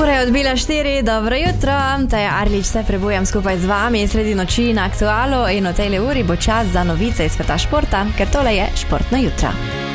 Ura je odbila 4, dobro jutro, Taja Arlič se prebujam skupaj z vami sredi noči na Aktualu in o tej uri bo čas za novice iz sveta športa, ker tole je Športno jutro.